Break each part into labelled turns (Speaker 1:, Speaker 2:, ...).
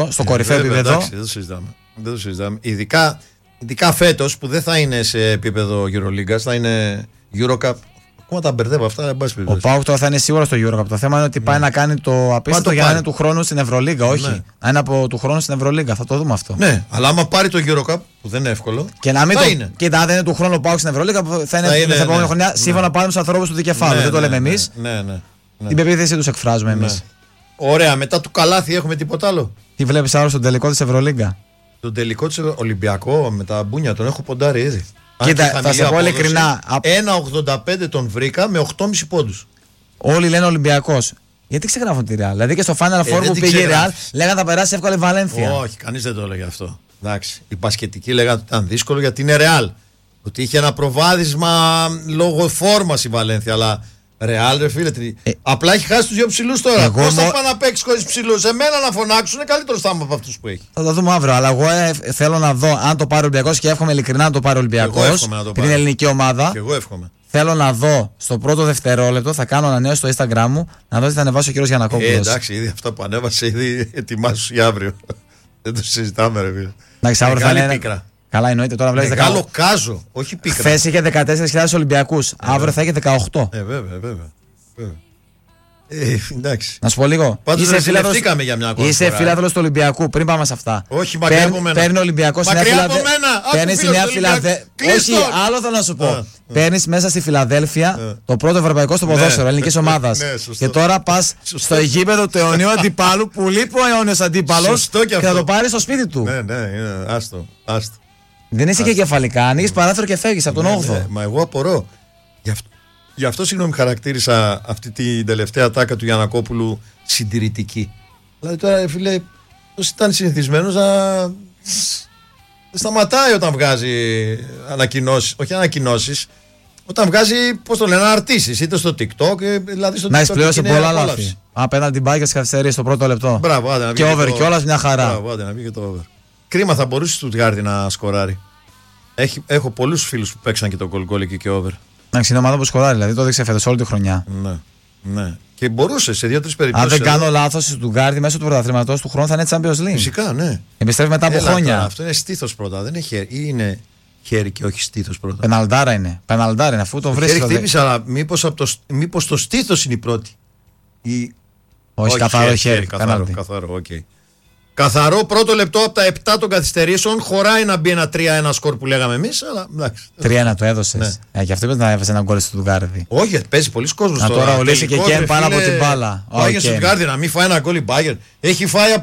Speaker 1: στο κορυφαίο επίπεδο.
Speaker 2: Εντάξει, δεν το συζητάμε. Ειδικά φέτος που δεν θα είναι σε επίπεδο EuroLeague, θα είναι EuroCup. Ακόμα τα μπερδεύω αυτά.
Speaker 1: Ο ΠΑΟΚ τώρα θα είναι σίγουρα στο EuroCup. Το θέμα είναι ότι πάει να κάνει το απίστευτο για να είναι του χρόνου στην Ευρωλίγκα. Όχι. Ναι. Να είναι από του χρόνου στην Ευρωλίγκα. Θα το δούμε αυτό.
Speaker 2: Ναι, αλλά άμα πάρει το EuroCup, που δεν είναι εύκολο.
Speaker 1: Και να μην το είναι. Κοίτα, αν δεν είναι του χρόνου ο ΠΑΟΚ στην Ευρωλίγκα, θα είναι την επόμενη χρονιά σύμφωνα πάλι με του ανθρώπου του δικεφάλου. Δεν το λέμε εμεί. Την πεποίθηση του εκφράζουμε εμεί.
Speaker 2: Ωραία, μετά του καλάθι έχουμε τίποτα άλλο.
Speaker 1: Τι βλέπει άλλο στον τελικό τη Ευρωλίγκα?
Speaker 2: Τον τελικό τη Ολυμπιακό με τα μπούνια τον έχω ποντάρει ήδη.
Speaker 1: Κοίτα, θα σε πω ειλικρινά.
Speaker 2: 1,85 τον βρήκα με 8,5 πόντους.
Speaker 1: Όλοι λένε Ολυμπιακός. Γιατί ξεγράφουν τη Real? Δηλαδή και στο Final Four που πήγε η Real, λέγανε θα περάσει εύκολα η Βαλένθια.
Speaker 2: Όχι, κανείς δεν το έλεγε αυτό. Εντάξει. Οι μπασκετικοί λέγανε ότι ήταν δύσκολο γιατί είναι Real. Ότι είχε ένα προβάδισμα λόγω φόρμας η Βαλένθια. Αλλά Real, ρε φίλε. Απλά έχει χάσει τους δύο ψηλούς τώρα. Πώς θα πάει να παίξει χωρίς ψηλούς? Εμένα να φωνάξουν είναι καλύτερο στάμα από αυτούς που έχει.
Speaker 1: Θα το δούμε αύριο. Αλλά εγώ θέλω να δω αν το πάρει ο Ολυμπιακός και εύχομαι ειλικρινά να το πάρει ο Ολυμπιακός. Την ελληνική ομάδα.
Speaker 2: Και εγώ εύχομαι.
Speaker 1: Θέλω να δω στο πρώτο δευτερόλεπτο, θα κάνω ανανέωση στο Instagram μου, να δω τι θα ανεβάσει ο κύριος Γιαννακόπουλος.
Speaker 2: Εντάξει, ήδη αυτά που ανέβασε, ήδη ετοιμάσου για αύριο. Δεν το συζητάμε, ρε φίλε.
Speaker 1: Εντάξει, αύριο θα είναι πίκρα. Καλά, εννοείται. Τώρα βλέπεις
Speaker 2: μεγάλο κάζο, όχι πίκρα.
Speaker 1: Χθες είχε 14.000 Ολυμπιακούς. Αύριο θα έχει 18.
Speaker 2: Βέβαια. Εντάξει.
Speaker 1: Να σου πω λίγο.
Speaker 2: Πάντως ρεσιλευτήκαμε για μια ακόμα
Speaker 1: είσαι φίλαθλος του Ολυμπιακού. Πριν πάμε σε αυτά.
Speaker 2: Όχι, μακριά από μένα.
Speaker 1: Παίρνει ο Ολυμπιακός στη Νέα Φιλαδέλφια. Παίρνει στη Νέα Φιλαδέλφια. Όχι, άλλο θέλω να σου πω. Παίρνει μέσα στη Φιλαδέλφια το πρώτο ευρωπαϊκό στο ποδόσφαιρο ελληνικής ομάδας. Και τώρα πας στο γήπεδο του αιωνίου αντιπάλου που λείπει ο αιώνιος αντίπαλος και θα το πάρει στο σπίτι του.
Speaker 2: Ναι, άστο.
Speaker 1: Δεν είσαι και κεφαλικά. Ανοίγεις παράθυρο και φεύγεις από τον 8ο.
Speaker 2: Μα εγώ απορώ. Γι' αυτό συγγνώμη χαρακτήρισα αυτή την τελευταία τάκα του Γιαννακόπουλου συντηρητική. Δηλαδή τώρα φίλε, πώς ήταν συνηθισμένος να σταματάει όταν βγάζει ανακοινώσεις, όχι ανακοινώσεις, όταν βγάζει, πώς το λένε, αναρτήσεις, είτε στο TikTok, δηλαδή στο TikTok.
Speaker 1: Να εισπληρώσει πολλά λάθη. Απέναντι την Bayern στις καθυστερίες στο πρώτο λεπτό.
Speaker 2: Μπράβο, άντε να
Speaker 1: και over κιόλας μια χαρά.
Speaker 2: Μπράβο, άντε να βγει και το over. Κρίμα, θα μπορούσε στο Στουτγκάρδι να σκοράρει. Έχω πολλούς φίλους που παίξαν και το goal εκεί και over.
Speaker 1: Εντάξει, είναι ομάδα που σκοράρει, δηλαδή το έδειξε φέτος όλη τη χρονιά.
Speaker 2: Ναι. Και μπορούσε σε 2-3 περιπτώσεις.
Speaker 1: Αν δεν κάνω λάθος, η Στουτγκάρδι μέσω του πρωταθλήματος του χρόνου θα είναι Champions League.
Speaker 2: Φυσικά, ναι.
Speaker 1: Επιστρέφει μετά από χρόνια.
Speaker 2: Τώρα, αυτό είναι στήθος πρώτα, δεν είναι χέρι. Ή είναι χέρι και όχι στήθος πρώτα.
Speaker 1: Πεναλντάρα είναι, αφού το βρίσκει.
Speaker 2: Χέρι χτύπησε, αλλά μήπως το στήθος είναι η πρώτη.
Speaker 1: Όχι, καθαρό χέρι.
Speaker 2: Καθαρό, οκ. Καθαρό πρώτο λεπτό από τα 7 των καθυστερήσεων. Χωράει να μπει ένα 3-1 σκορ που λέγαμε εμείς. Αλλά εντάξει.
Speaker 1: 3-1 το έδωσες. Ναι. Γι' αυτό είπες να έβασε ένα γκολ στο Στουτγκάρδι.
Speaker 2: Όχι, παίζει πολλοί κόσμος τώρα.
Speaker 1: Τώρα ολύσει και Κέν πάνω από την μπάλα.
Speaker 2: Πάει στο Στουτγκάρδι να μην φάει ένα γκολ η Bayern. Έχει φάει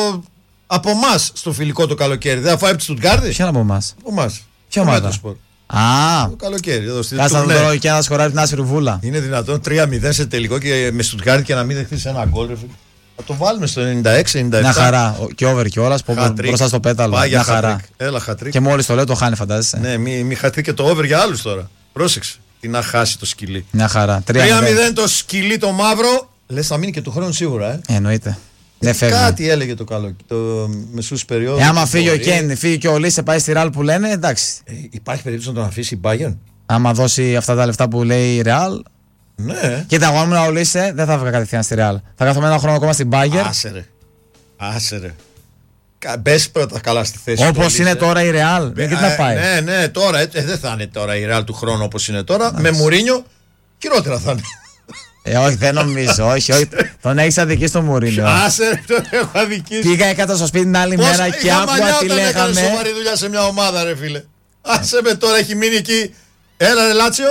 Speaker 2: από εμάς στο φιλικό το καλοκαίρι. Δεν θα φάει από τη Στουτγκάρδι.
Speaker 1: Ποια από εμάς?
Speaker 2: Από εμάς.
Speaker 1: Ποια ομάδα?
Speaker 2: Το καλοκαίρι.
Speaker 1: Κάτσε να δω και να σκοράρει την Άσπρη Βούλα.
Speaker 2: Είναι δυνατόν 3-0 σε τελικό και με Στουτγκάρδι και να μην δεχτείς ένα γκολ. Θα το βάλουμε στο 96-97.
Speaker 1: Μια χαρά. Και over κιόλας. Μπροστά στο πέταλο.
Speaker 2: Πάει για χαρά. Έλα, χατρίκ.
Speaker 1: Και μόλις το λέω το χάνει, φαντάζεσαι.
Speaker 2: Ναι, μη χατρίκ και το over για άλλους τώρα. Πρόσεξε. Τι να χάσει το σκυλί.
Speaker 1: Μια χαρά.
Speaker 2: 3-0 το σκυλί το μαύρο. Λες θα μείνει και του χρόνου σίγουρα.
Speaker 1: Εννοείται. Δεν φεύγει.
Speaker 2: Κάτι έλεγε το καλό. Το μεσούς περίοδο.
Speaker 1: Άμα φύγει ο Κέν, φύγει και ο Λίσε, πάει στη Ρεάλ που λένε, εντάξει.
Speaker 2: Υπάρχει περίπτωση να τον αφήσει η Bayern.
Speaker 1: Άμα δώσει αυτά τα λεφτά που λέει η Ρεάλ.
Speaker 2: Ναι.
Speaker 1: Κοίτα, εγώ ήμουν ο Λίσε, δεν θα έβγα κατευθείαν στη Ρεάλ. Θα κάθομαι ένα χρόνο ακόμα στην Bayern.
Speaker 2: Άσε ρε. Μπες πρώτα καλά στη θέση.
Speaker 1: Όπως είναι τώρα η Ρεάλ. Δεν τι να πάει.
Speaker 2: Ναι, τώρα. Δεν θα είναι τώρα η Ρεάλ του χρόνου όπως είναι τώρα. Με Μουρίνιο χειρότερα θα είναι.
Speaker 1: Όχι, δεν νομίζω. Όχι. Τον έχεις αδικήσει τον Μουρίνιο.
Speaker 2: Άσε ρε, τον έχω αδικήσει.
Speaker 1: Πήγα έκατα στο σπίτι την άλλη μέρα και άκουγα τι λέγαμε.
Speaker 2: Έκανε σοβαρή δουλειά σε μια ομάδα, ρε φίλε. Άσε με τώρα, έχει μείνει εκεί. Έλα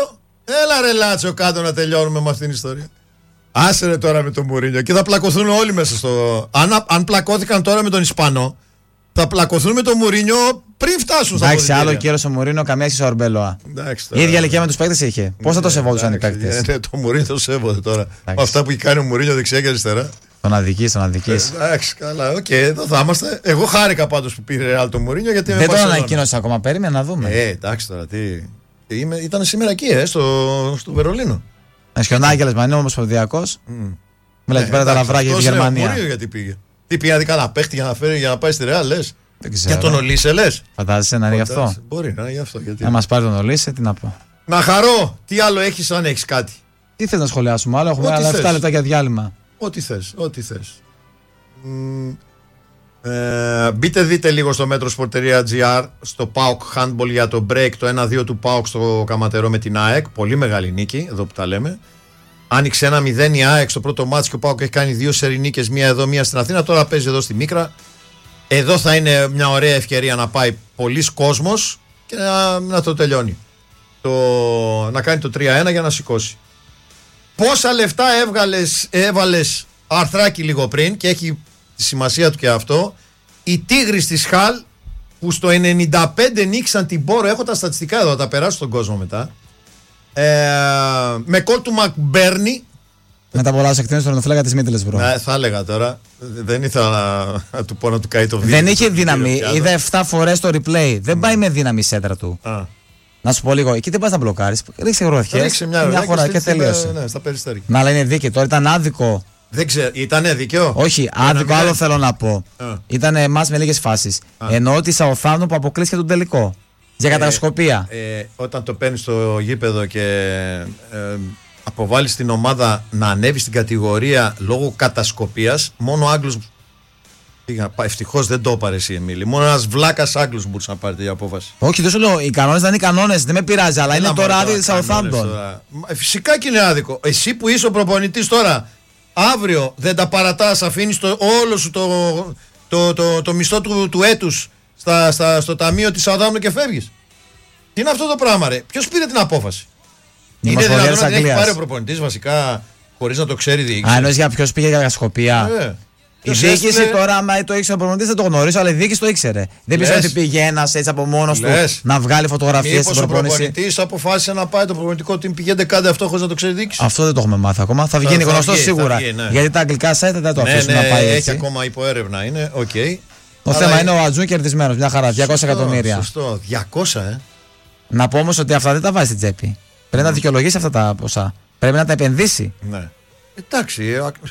Speaker 2: ρε Λάτσιο κάτω να τελειώνουμε με αυτήν την ιστορία. Άσε ρε τώρα με τον Μουρίνιο και θα πλακωθούν όλοι μέσα στο. Αν πλακώθηκαν τώρα με τον Ισπανό, θα πλακωθούν με τον Μουρίνιο πριν φτάσουν στα
Speaker 1: ποδητήρια. Εντάξει, άλλο κύριο ο Μουρίνιο, καμία σχέση ο Αρμπέλοα. Η ίδια ηλικία με τους παίκτες είχε. Πώς θα το σεβόντουσαν οι παίκτες?
Speaker 2: Ναι, το Μουρίνιο το σέβονται τώρα. Με αυτά που έχει κάνει ο Μουρίνιο δεξιά και αριστερά.
Speaker 1: Τον αδικείς.
Speaker 2: Εντάξει, καλά, οκ, εδώ θα είμαστε. Εγώ χάρηκα πάντως που πήρε Ρεάλ το Μουρίνιο γιατί.
Speaker 1: Δεν τον ανακοίνωσε ακόμα, περίμενα να δούμε.
Speaker 2: Εντάξει τώρα τι. Ήταν σήμερα εκεί, στο Βερολίνο.
Speaker 1: Χιονάγγελες, μα είναι ομοσπονδιακός. Μιλάει εκεί πέρα τα λαβράκια για τη Γερμανία.
Speaker 2: Μουρίνιο γιατί πήγε. Τι πήγε να καλά παίχτη για να πάει στη Ρεάλ, λες? Για τον Ολίσε, λες?
Speaker 1: Φαντάζεσαι να είναι γι' αυτό?
Speaker 2: Μπορεί να είναι γι' αυτό.
Speaker 1: Να μας πάρει τον Ολίσε, τι να πω.
Speaker 2: Να χαρώ! Τι άλλο έχεις, αν έχεις κάτι?
Speaker 1: Τι θες να σχολιάσουμε άλλο? Έχουμε άλλα 7 λεπτά για διάλειμμα.
Speaker 2: Ό,τι θες. Μπείτε δείτε λίγο στο metrosport.gr στο PAOK Handball για το break, το 1-2 του PAOK στο Καματερό με την ΑΕΚ. Πολύ μεγάλη νίκη, εδώ που τα λέμε. Άνοιξε 1-0 η ΑΕΚ στο πρώτο μάτς και ο PAOK έχει κάνει 2 σερί νίκες, μία εδώ, μία στην Αθήνα. Τώρα παίζει εδώ στη Μίκρα. Εδώ θα είναι μια ωραία ευκαιρία να πάει πολλής κόσμος και να το τελειώνει. Να κάνει το 3-1 για να σηκώσει. Πόσα λεφτά έβαλες αρθράκι λίγο πριν, και έχει τη σημασία του και αυτό, οι Τίγρης της Χαλ που στο 95 νίκησαν την Πόρο. Έχω τα στατιστικά εδώ, θα τα περάσω στον κόσμο μετά. Με κόλ του Μακμπέρνι.
Speaker 1: Με τα πολλά εκτίμηση του τερματοφύλακα της Μίτλεσμπρο.
Speaker 2: Θα έλεγα τώρα. Δεν ήθελα να του πω να του καεί το βίντεο.
Speaker 1: Δεν είχε δύναμη. Είδα 7 φορές το replay. Δεν πάει με δύναμη η σέντρα του. Να σου πω λίγο, εκεί δεν πας να μπλοκάρεις. Ρίξε γροθιές.
Speaker 2: Μια
Speaker 1: φορά και τελείωσε.
Speaker 2: Ναι, στα περιστέρια.
Speaker 1: Να, αλλά είναι δίκαιο. Τώρα ήταν άδικο.
Speaker 2: Δεν ξέρω, ήτανε δίκαιο.
Speaker 1: Όχι, άδικο άλλο θέλω να πω. Ήτανε εμάς με λίγες φάσεις. Ενώ τη Southampton που αποκλείστηκε τον τελικό. Για κατασκοπία.
Speaker 2: Όταν το παίρνεις στο γήπεδο και αποβάλεις την ομάδα να ανέβει στην κατηγορία λόγω κατασκοπίας, μόνο ο Άγγλος. Ευτυχώς δεν το έπαρε εσύ, Εμίλη. Μόνο ένας βλάκας Άγγλος μπορούσε να πάρει την απόφαση.
Speaker 1: Όχι, δεν σου λέω. Οι κανόνες δεν είναι οι κανόνες, δεν με πειράζει, αλλά είναι τώρα άδικο τη Southampton.
Speaker 2: Φυσικά και είναι άδικο. Εσύ που είσαι ο προπονητής τώρα, αύριο δεν τα παρατάς, αφήνεις όλο σου το μισθό του έτους στο ταμείο της Southampton και φεύγεις. Τι είναι αυτό το πράγμα, ρε? Ποιος πήρε την απόφαση? Είναι δυνατόν να την έχει πάρει ο προπονητής βασικά χωρίς να το ξέρει η διοίκηση?
Speaker 1: Αν για ποιος πήγε για κατασκοπία. Η διοίκηση τώρα, άμα το ήξερε ο προπονητής, δεν το γνωρίζω, αλλά η διοίκηση το ήξερε. Δεν πιστεύω ότι πήγε ένας έτσι από μόνος του να βγάλει φωτογραφίες στην προπόνηση.
Speaker 2: Ο προπονητής αποφάσισε να πάει το προπονητικό team, πηγαίνετε κάντε αυτό χωρίς να το ξέρει η διοίκηση.
Speaker 1: Αυτό δεν το έχουμε μάθει ακόμα. Θα βγει γνωστό σίγουρα. Γιατί τα αγγλικά site δεν το αφήσουν να πάει έτσι.
Speaker 2: Έχει ακόμα υποέρευνα, είναι οκ.
Speaker 1: Το θέμα είναι ο Ατζούν κερδισμένος, μια χαρά, 200 εκατομμύρια.
Speaker 2: Σωστό, 200
Speaker 1: Να πω όμως ότι αυτά δεν τα βάζει στην τσέπη. Πρέπει να δικαιολογήσει αυτά τα ποσά. Πρέπει να τα επενδύσει.
Speaker 2: Ναι. Εντάξει,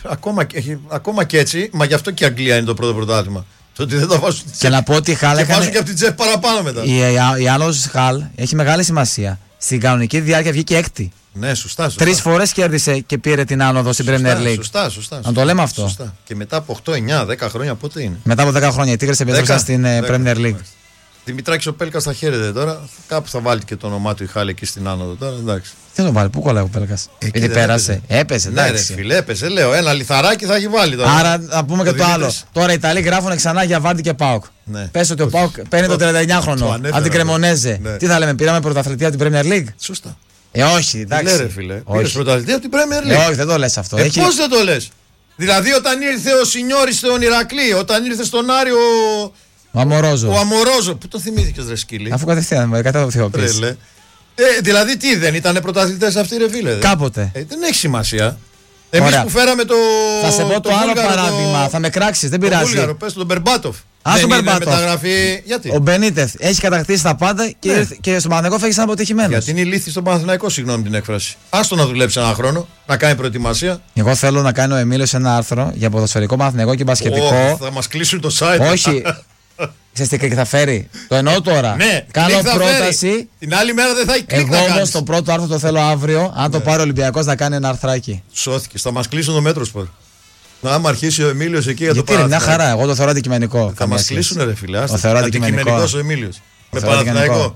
Speaker 2: ακόμα και έτσι, μα γι' αυτό και η Αγγλία είναι το πρώτο πρωτάθλημα. Το ότι δεν τα βάζουν.
Speaker 1: Και να πω ότι η Χαλ
Speaker 2: βάζουν και από την τσέπη παραπάνω μετά.
Speaker 1: Η άνοδος Χαλ έχει μεγάλη σημασία. Στην κανονική διάρκεια βγήκε έκτη.
Speaker 2: Ναι, σωστά.
Speaker 1: 3 φορές κέρδισε και πήρε την άνοδο στην Premier League.
Speaker 2: Σωστά.
Speaker 1: Να το λέμε αυτό.
Speaker 2: Σωστά. Και μετά από 8, 9, 10 χρόνια πότε είναι?
Speaker 1: Μετά από 10 χρόνια οι Τίγρες επέστρεψαν στην Premier League.
Speaker 2: Δημητράκης ο Πέλκας θα χαίρεται τώρα. Κάπου θα βάλει και το όνομά του η Χάλε εκεί στην άνοδο τώρα. Εντάξει.
Speaker 1: Τι θα το βάλει, πού κολλάει ο Πέλκας? Επειδή πέρασε. Έπεσε, εντάξει.
Speaker 2: Ναι, φίλε, έπεσε, λέω. Ένα λιθαράκι θα έχει βάλει τώρα.
Speaker 1: Άρα να πούμε και το άλλο. Τώρα οι Ιταλοί γράφουν ξανά για Βάντι και ΠΑΟΚ. Πες ότι ο ΠΑΟΚ παίρνει το 39χρονο. Αν την Κρεμονέζε. Τι θα λέμε, πήραμε πρωταθλητή από την Premier League?
Speaker 2: Σωστά.
Speaker 1: Όχι, εντάξει.
Speaker 2: Λέρε, φίλε. Πήρες πρωταθλητή από την Premier League.
Speaker 1: Όχι, δεν το λες αυτό.
Speaker 2: Πώς δεν το λες? Δηλαδή όταν ήρθε ο Σινιώρης στον Ηρακλή, όταν ήρθε στον Άριο.
Speaker 1: Ο
Speaker 2: Αμορόζο. Πού το θυμήθηκες, ρε σκύλι?
Speaker 1: Αφού κατευθείαν με κατευθείαν.
Speaker 2: Δηλαδή τι, δεν ήταν πρωταθλητές αυτοί, ρε φίλε?
Speaker 1: Κάποτε.
Speaker 2: Δεν έχει σημασία. Εμείς που φέραμε το.
Speaker 1: Θα σε πω το άλλο παράδειγμα. Θα με κράξεις, δεν πειράζει.
Speaker 2: Βούλγαρο, πες τον Μπερμπάτοφ.
Speaker 1: Δεν είναι
Speaker 2: μεταγραφή. Γιατί?
Speaker 1: Ο Μπενίτεθ έχει κατακτήσει τα πάντα και στον Παναθηναϊκό φεύγει σαν αποτυχημένος.
Speaker 2: Γιατί είναι ηλίθι στον Παναθηναϊκό, συγγνώμη την έκφραση. Άστο να δουλέψει ένα χρόνο, να κάνει προετοιμασία.
Speaker 1: Εγώ θέλω να κάνει ο Εμίλιος ένα άρθρο για ποδοσφαιρικό Παναθηναϊκό και μπασκετικό.
Speaker 2: Θα μας κλείσουν το site.
Speaker 1: Όχι. Ξέρεις τι θα φέρει? Το εννοώ τώρα.
Speaker 2: Ναι,
Speaker 1: κάνω πρόταση.
Speaker 2: Την άλλη μέρα δεν θα έχει κλικ.
Speaker 1: Εγώ όμως το πρώτο άρθρο το θέλω αύριο. Αν το πάρει ο Ολυμπιακός να κάνει ένα αρθράκι.
Speaker 2: Σώθηκε. Θα μας κλείσουν το Μέτροσπορ. άμα αρχίσει ο Εμίλιος εκεί για το
Speaker 1: Παναθηναϊκό. Μια χαρά, εγώ το θεωρώ αντικειμενικό.
Speaker 2: Θα μας κλείσουν ρε φίλε.
Speaker 1: Το θεωρώ αντικειμενικός
Speaker 2: ο Εμίλιος. Με Παναθηναϊκό.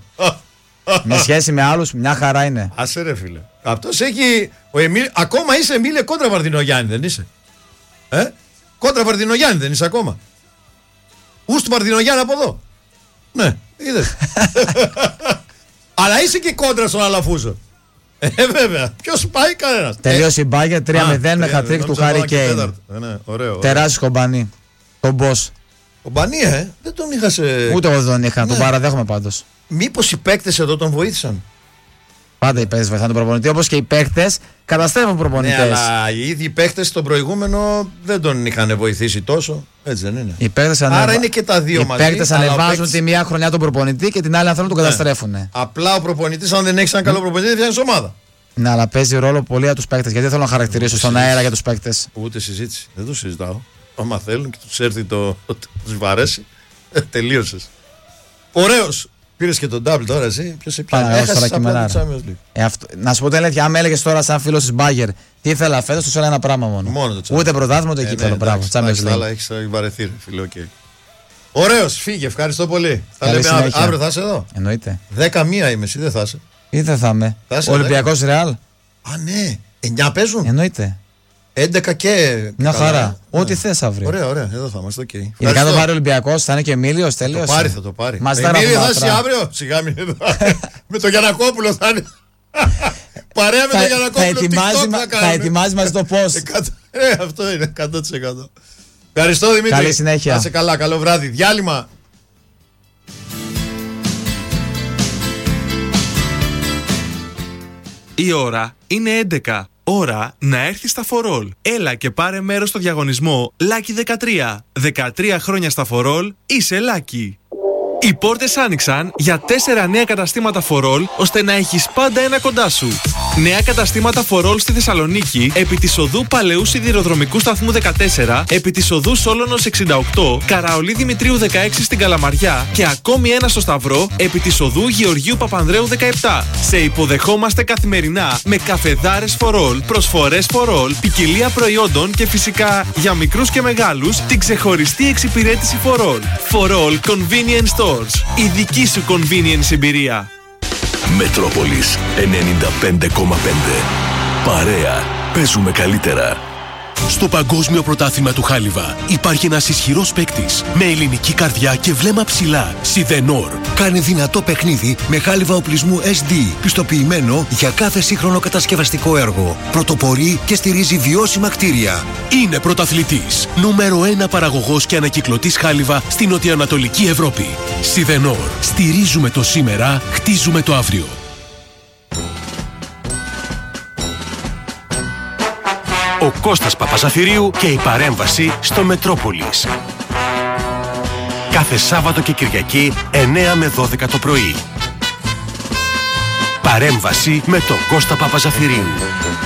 Speaker 1: Με σχέση με άλλους, μια χαρά είναι.
Speaker 2: Άσε ρε φίλε. Αυτός έχει. Ακόμα είσαι Εμίλιο κόντρα Βαρδινογιάννη, δεν είσαι? Κόντρα Βαρδινογιάννη δεν είσαι ακόμα? Ούς του Βαρδινογιάννη από εδώ. Ναι, είδες. Αλλά είσαι και κόντρα στον Αλαφούζο. Βέβαια. Ποιος πάει? Κανένας.
Speaker 1: Τελείωσε η Μπάγκερ 3-0 με χατρίκ του Χάρι Κέιν. Τεράστιο κομπανί. Τον Μπος.
Speaker 2: Κομπανί, δεν τον είχα σε.
Speaker 1: Ούτε εγώ δεν τον είχα. Τον παραδέχομαι πάντως.
Speaker 2: Μήπως οι παίκτες εδώ τον βοήθησαν?
Speaker 1: Πάντα οι παίκτες βοηθάνε τον προπονητή, όπως και οι παίκτες καταστρέφουν προπονητές.
Speaker 2: Ναι, αλλά οι ίδιοι παίκτες στον προηγούμενο δεν τον είχαν βοηθήσει τόσο. Έτσι δεν είναι? Άρα είναι και τα δύο μαζί.
Speaker 1: Οι παίκτες ανεβάζουν τη μία χρονιά τον προπονητή και την άλλη θέλουν τον καταστρέφουν.
Speaker 2: Απλά ο προπονητής, αν δεν έχει έναν καλό προπονητή, δεν φτιάχνει ομάδα. Ναι,
Speaker 1: αλλά παίζει ρόλο πολύ για τους παίκτες. Γιατί δεν θέλω να χαρακτηρίσω στον αέρα για τους παίκτες.
Speaker 2: Ούτε συζήτηση. Δεν το συζητάω. Άμα θέλουν και τους έρθει τους βαρέσει, τελείωσες. Ωραίος. Πήρες και τον double τώρα εσύ? Ποιος σε πιάνει? Έχασες απλά το Champions League.
Speaker 1: Να σου πω την αλήθεια, αν με έλεγες τώρα σαν φίλος της Μπάγκερ τι ήθελα φέτος, τους έλεγα ένα πράγμα μόνο.
Speaker 2: Μόνο το
Speaker 1: ούτε πρωτάθλημα ούτε κύπελλο. Μπράβο, Champions League.
Speaker 2: Αλλά έχεις βαρεθεί, φίλε, οκ. Ωραίος, φύγε, ευχαριστώ πολύ. Θα λέμε αύριο, θα είσαι εδώ.
Speaker 1: Εννοείται.
Speaker 2: 10-1 είμαι, εσύ δεν θα είσαι.
Speaker 1: Ή δεν θα είμαι. Ολυμπιακός Ρεάλ.
Speaker 2: Α, ναι. 9 παίζουν.
Speaker 1: Εννοείται.
Speaker 2: 11 και.
Speaker 1: Μια χαρά. Ό,τι θες αύριο.
Speaker 2: Ωραία, ωραία. Εδώ θα είμαστε. Okay.
Speaker 1: Ειδικά το πάρει ο Ολυμπιακός, θα είναι και Εμίλιος. Τέλειος.
Speaker 2: Θα το πάρει.
Speaker 1: Εμίλιο
Speaker 2: θα είσαι αύριο. Σιγά μην εδώ. Με το Γιαννακόπουλο θα είναι. Παρέα με το Γιαννακόπουλο.
Speaker 1: Θα ετοιμάζει μαζί το post.
Speaker 2: Αυτό είναι 100%. Ευχαριστώ Δημήτρη.
Speaker 1: Καλή συνέχεια.
Speaker 2: Να είσαι καλά, καλό βράδυ. Διάλειμμα.
Speaker 3: Η ώρα είναι 11. Ώρα να έρθεις στα For All. Έλα και πάρε μέρος στο διαγωνισμό Lucky 13. 13 χρόνια στα For All, είσαι Lucky. Οι πόρτες άνοιξαν για 4 νέα καταστήματα For All, ώστε να έχεις πάντα ένα κοντά σου. Νέα καταστήματα For All στη Θεσσαλονίκη, επί της οδού Παλαιού Σιδηροδρομικού Σταθμού 14, επί της οδού Σόλωνος 68, Καραολί Δημητρίου 16 στην Καλαμαριά και ακόμη ένα στο Σταυρό, επί της οδού Γεωργίου Παπανδρέου 17. Σε υποδεχόμαστε καθημερινά με καφεδάρες For All, προσφορές For All, ποικιλία προϊόντων και φυσικά για μικρούς και μεγάλους την ξεχωριστή εξυπηρέτηση For All. For All Convenience Stores. Η δική σου convenience εμπειρία.
Speaker 4: Μετρόπολης 95,5. Παρέα. Παίζουμε καλύτερα. Στο Παγκόσμιο Πρωτάθλημα του Χάλιβα υπάρχει ένας ισχυρός παίκτης με ελληνική καρδιά και βλέμμα ψηλά. Σιδενόρ.
Speaker 5: Κάνει δυνατό παιχνίδι με χάλιβα οπλισμού SD, πιστοποιημένο για κάθε σύγχρονο κατασκευαστικό έργο. Πρωτοπορεί και στηρίζει βιώσιμα κτίρια.
Speaker 4: Είναι πρωταθλητής. Νούμερο 1 παραγωγός και ανακυκλωτής χάλιβα στην νοτιοανατολική Ευρώπη. Σιδενόρ. Στηρίζουμε το σήμερα, χτίζουμε το αύριο. Ο Κώστας Παπαζαφυρίου και η παρέμβαση στο Μετρόπολης. Κάθε Σάββατο και Κυριακή 9 με 12 το πρωί. Παρέμβαση με τον Κώστα Παπαζαφυρίου.